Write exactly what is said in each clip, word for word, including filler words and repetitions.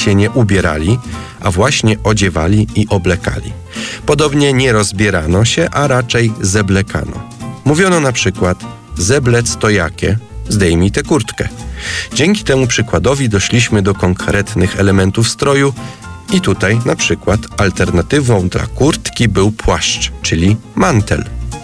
się nie ubierali, a właśnie odziewali i oblekali. Podobnie nie rozbierano się, a raczej zeblekano. Mówiono na przykład: zeblec to jakie? Zdejmij tę kurtkę. Dzięki temu przykładowi doszliśmy do konkretnych elementów stroju i tutaj na przykład alternatywą dla kurtki był płaszcz, czyli mantel.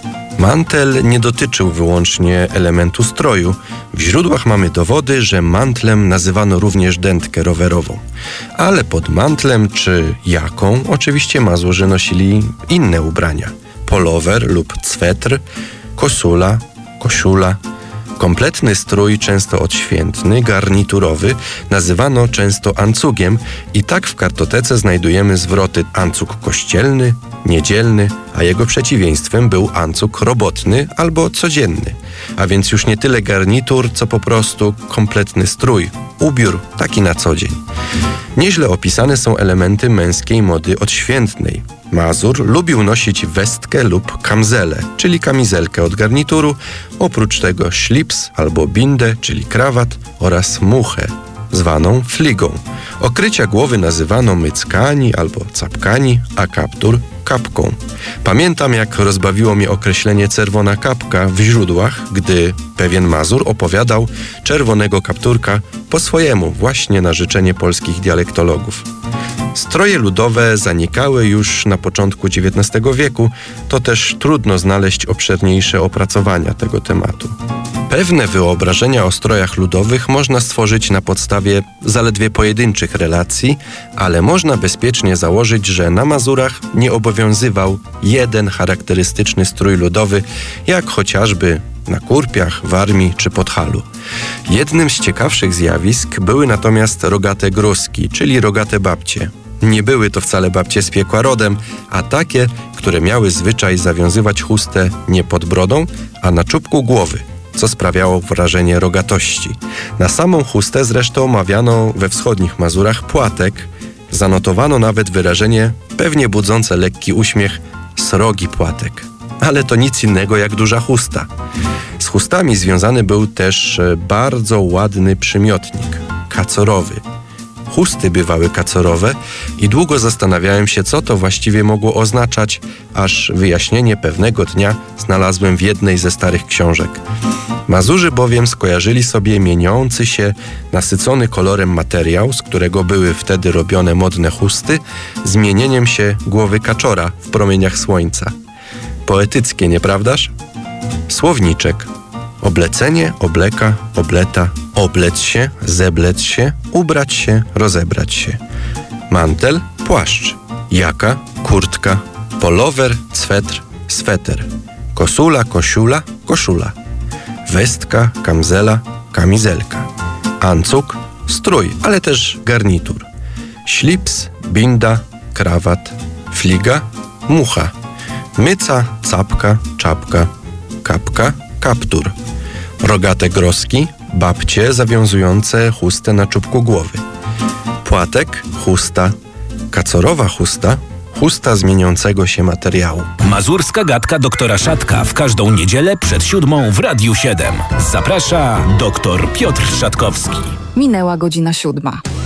Mantel nie dotyczył wyłącznie elementu stroju. W źródłach mamy dowody, że mantlem nazywano również dętkę rowerową. Ale pod mantlem czy jaką oczywiście Mazurzy nosili inne ubrania. Polower lub cwetr, kosula, koszula. Kompletny strój, często odświętny, garniturowy, nazywano często ancugiem i tak w kartotece znajdujemy zwroty ancuk kościelny, niedzielny, a jego przeciwieństwem był ancuk robotny albo codzienny. A więc już nie tyle garnitur, co po prostu kompletny strój, ubiór taki na co dzień. Nieźle opisane są elementy męskiej mody odświętnej. Mazur lubił nosić westkę lub kamzelę, czyli kamizelkę od garnituru, oprócz tego szlips albo bindę, czyli krawat oraz muchę, zwaną fligą. Okrycia głowy nazywano myckani albo capkani, a kaptur kapką. Pamiętam, jak rozbawiło mnie określenie czerwona kapka w źródłach, gdy pewien Mazur opowiadał czerwonego kapturka po swojemu, właśnie na życzenie polskich dialektologów. Stroje ludowe zanikały już na początku dziewiętnastego wieku, to też trudno znaleźć obszerniejsze opracowania tego tematu. Pewne wyobrażenia o strojach ludowych można stworzyć na podstawie zaledwie pojedynczych relacji, ale można bezpiecznie założyć, że na Mazurach nie obowiązywał jeden charakterystyczny strój ludowy, jak chociażby na Kurpiach, Warmii czy Podhalu. Jednym z ciekawszych zjawisk były natomiast rogate gruski, czyli rogate babcie. Nie były to wcale babcie z piekła rodem, a takie, które miały zwyczaj zawiązywać chustę nie pod brodą, a na czubku głowy, co sprawiało wrażenie rogatości. Na samą chustę zresztą omawiano we wschodnich Mazurach płatek. Zanotowano nawet wyrażenie, pewnie budzące lekki uśmiech, srogi płatek. Ale to nic innego jak duża chusta. Z chustami związany był też bardzo ładny przymiotnik – kacorowy. Chusty bywały kacorowe i długo zastanawiałem się, co to właściwie mogło oznaczać, aż wyjaśnienie pewnego dnia znalazłem w jednej ze starych książek. Mazurzy bowiem skojarzyli sobie mieniący się, nasycony kolorem materiał, z którego były wtedy robione modne chusty, z mienieniem się głowy kaczora w promieniach słońca. Poetyckie, nieprawdaż? Słowniczek. Oblecenie, obleka, obleta, oblec się, zeblec się, ubrać się, rozebrać się. Mantel, płaszcz. Jaka, kurtka. Polower, swetr, sweter. Kosula, kosiula, koszula. Westka, kamzela, kamizelka. Ancuk, strój, ale też garnitur. Ślips, binda, krawat. Fliga, mucha. Myca, capka, czapka. Kapka, kaptur. Rogate groski, babcie zawiązujące chustę na czubku głowy. Płatek, chusta. Kacorowa chusta, chusta z mieniącego się materiału. Mazurska gadka doktora Szatka w każdą niedzielę przed siódmą w Radiu siedem. Zaprasza doktor Piotr Szatkowski. Minęła godzina siódma.